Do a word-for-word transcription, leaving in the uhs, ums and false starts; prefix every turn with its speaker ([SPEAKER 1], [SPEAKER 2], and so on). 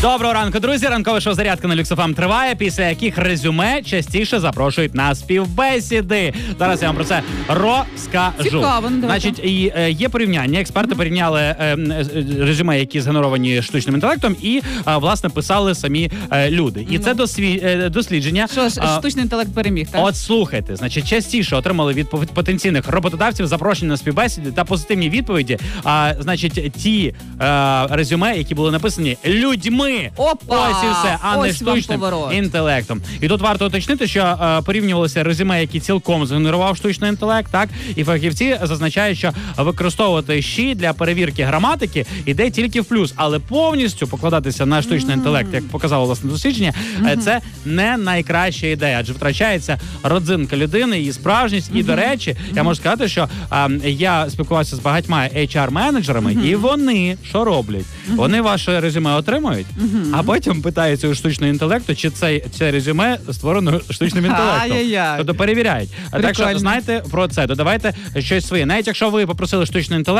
[SPEAKER 1] Доброго ранку, друзі. Ранкове шоу «Зарядка» на Люкс еф ем триває, після яких резюме частіше запрошують на співбесіди. Зараз я вам про це розкажу.
[SPEAKER 2] Цікаво, ну,
[SPEAKER 1] Значить, і, е, є порівняння. Експерти mm-hmm. порівняли е, е, резюме, які згенеровані штучним інтелектом, і, е, власне, писали самі е, люди. І mm-hmm. це досві, е, дослідження.
[SPEAKER 2] Що ж,
[SPEAKER 1] е,
[SPEAKER 2] штучний інтелект переміг, так?
[SPEAKER 1] От слухайте, значить, частіше отримали від потенційних роботодавців запрошення на співбесіди та позитивні відповіді. А, значить, ті е, резюме, які були написані людьми.
[SPEAKER 2] Опа!
[SPEAKER 1] Ось і все, а
[SPEAKER 2] Ось
[SPEAKER 1] не штучним інтелектом. І тут варто уточнити, що е, порівнювалися резюме, які цілком згенерував штучний інтелект, так? І фахівці зазначають, що використовувати щі для перевірки граматики іде тільки в плюс, але повністю покладатися на штучний mm-hmm. інтелект, як показало власне дослідження, mm-hmm. це не найкраща ідея, адже втрачається родзинка людини, її справжність. Mm-hmm. І, до речі, mm-hmm. я можу сказати, що е, я спілкувався з багатьма ейч ар-менеджерами, mm-hmm. і вони що роблять? Mm-hmm. Вони ваше резюме отримують, mm-hmm. а потім питаються у штучного інтелекту, чи це, це резюме створено штучним інтелектом.
[SPEAKER 2] Ай-яй-яй.
[SPEAKER 1] Тобто перевіряють.
[SPEAKER 2] Прикольно.
[SPEAKER 1] Так що знайте про це, додавайте щось своє. Навіть якщо ви попросили штучний інтелект,